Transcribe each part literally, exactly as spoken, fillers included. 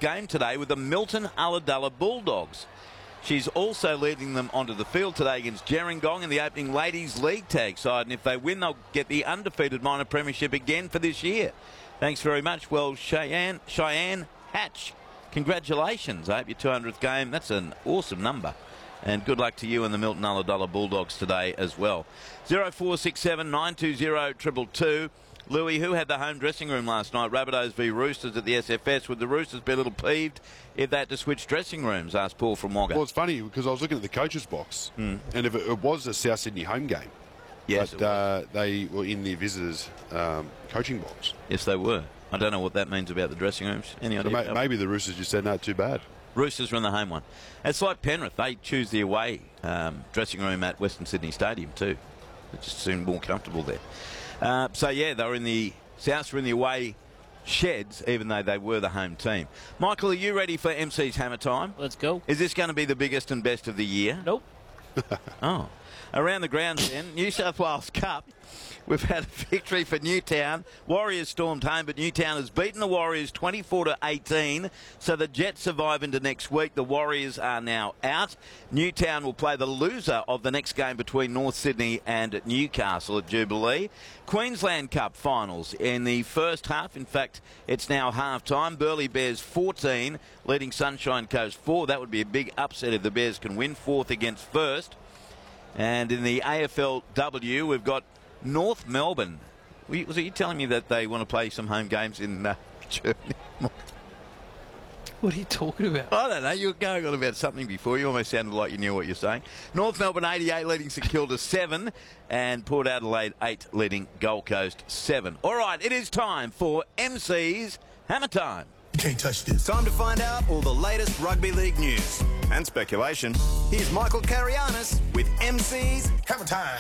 game today with the Milton Ulladulla Bulldogs. She's also leading them onto the field today against Gerringong in the opening Ladies League tag side. And if they win, they'll get the undefeated minor premiership again for this year. Thanks very much. Well, Cheyenne, Cheyenne Hatch, congratulations. I hope your two hundredth game. That's an awesome number. And good luck to you and the Milton Ulladulla Bulldogs today as well. zero four six seven nine two zero two two two. Louis, who had the home dressing room last night? Rabbitohs v Roosters at the S F S. Would the Roosters be a little peeved if they had to switch dressing rooms? Asked Paul from Wagga. Well, it's funny because I was looking at the coach's box, mm. and if it, it was a South Sydney home game, yes, but uh, they were in the visitors' um, coaching box. Yes, they were. I don't know what that means about the dressing rooms. Any idea? So may, maybe the Roosters just said, no, too bad. Roosters are in the home one. It's like Penrith. They choose the away um, dressing room at Western Sydney Stadium too. It just seemed more comfortable there. Uh, so, yeah, they were in the... Souths were in the away sheds, even though they were the home team. Michael, are you ready for M C's Hammer Time? Let's go. Is this going to be the biggest and best of the year? Nope. Oh. Around the grounds then, New South Wales Cup. We've had a victory for Newtown. Warriors stormed home, but Newtown has beaten the Warriors twenty-four to eighteen. So the Jets survive into next week. The Warriors are now out. Newtown will play the loser of the next game between North Sydney and Newcastle at Jubilee. Queensland Cup finals in the first half. In fact, it's now half time. Burleigh Bears fourteen, leading Sunshine Coast four. That would be a big upset if the Bears can win. Fourth against first. And in the A F L W, we've got North Melbourne. Was it you telling me that they want to play some home games in uh, Germany? What are you talking about? I don't know. You were going on about something before. You almost sounded like you knew what you're saying. North Melbourne eighty-eight leading St Kilda seven, and Port Adelaide eight leading Gold Coast seven. All right, it is time for M C's Hammer Time. You can't touch this. Time to find out all the latest rugby league news and speculation. Here's Michael Carianis with M C's Hammer Time.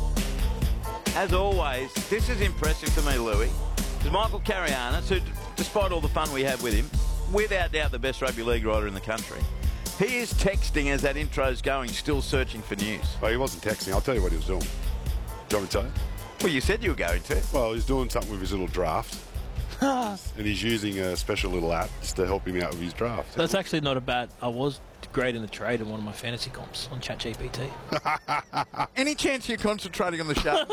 As always, this is impressive to me, Louis. Because Michael Carianis, who, despite all the fun we have with him, without doubt the best rugby league writer in the country, he is texting as that intro's going, still searching for news. Oh, he wasn't texting. I'll tell you what he was doing. Do you want me to tell you? Well, you said you were going to. Well, he's doing something with his little draft. And he's using a special little app just to help him out with his draft. That's actually not a bad... I was great in the trade in one of my fantasy comps on ChatGPT. Any chance you're concentrating on the show?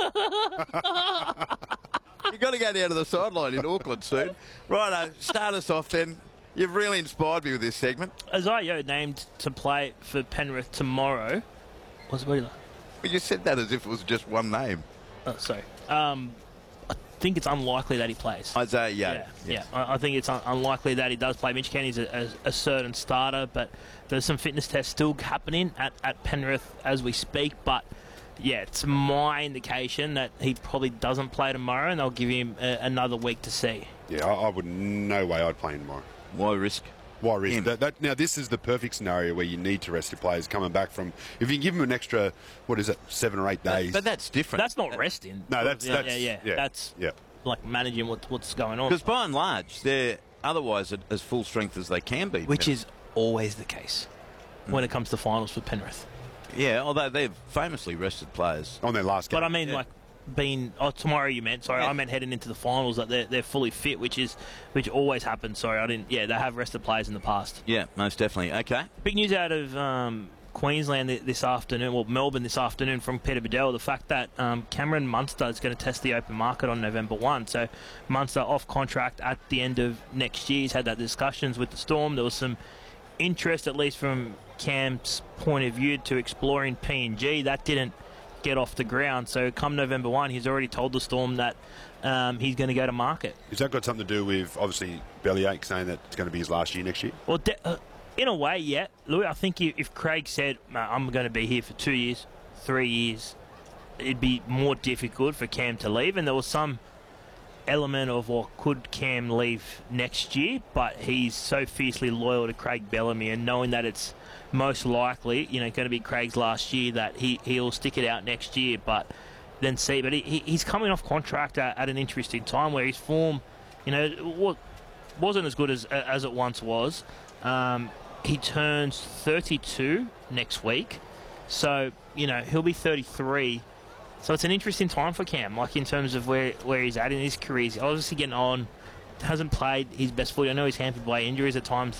You've got to go down to the sideline in Auckland soon. Righto, start us off then. You've really inspired me with this segment. Isaiah named to play for Penrith tomorrow. What's the like? Well, you said that as if it was just one name. Oh, sorry. Um, I think it's unlikely that he plays. Isaiah, yeah. yes. Yeah, I, I think it's un- unlikely that he does play. Mitch Kenny's a, a, a certain starter, but there's some fitness tests still happening at, at Penrith as we speak. But, yeah, it's my indication that he probably doesn't play tomorrow, and they'll give him a, another week to see. Yeah, I, I would... No way I'd play him tomorrow. Why risk? Why risk? That, that, now, this is the perfect scenario where you need to rest your players coming back from... If you can give them an extra, what is it, seven or eight days... But, but that's different. That's not resting. No, that's... Yeah, that's yeah, yeah. yeah. That's yeah. like managing what, what's going on. Because by and large, they're otherwise at, as full strength as they can be. Which is always the case mm. when it comes to finals for Penrith. Yeah, although they've famously rested players. On their last game. But I mean, yeah. like... Being oh tomorrow you meant sorry yeah. I meant heading into the finals that they're they're fully fit, which is which always happens. Sorry I didn't yeah they have rested players in the past. Yeah, most definitely. Okay. Big news out of um, Queensland this afternoon, well Melbourne this afternoon from Peter Bedell, the fact that um, Cameron Munster is going to test the open market on November first. So Munster off contract at the end of next year. He's had that discussions with the Storm. There was some interest, at least from Cam's point of view, to exploring P N G. That didn't get off the ground. So come November first, he's already told the Storm that um, he's going to go to market. Has that got something to do with, obviously, Bellyache saying that it's going to be his last year next year? Well, de- uh, in a way, yeah. Louis, I think if Craig said, I'm going to be here for two years, three years, it'd be more difficult for Cam to leave. And there was some element of, well, could Cam leave next year? But he's so fiercely loyal to Craig Bellamy, and knowing that it's most likely, you know, going to be Craig's last year, that he, he'll stick it out next year, but then see. But he, he's coming off contract at, at an interesting time where his form, you know, wasn't as good as as it once was. Um, he turns thirty-two next week, so, you know, he'll be thirty-three. So it's an interesting time for Cam, like in terms of where, where he's at in his career. He's obviously getting on, hasn't played his best footy. I know he's hampered by injuries at times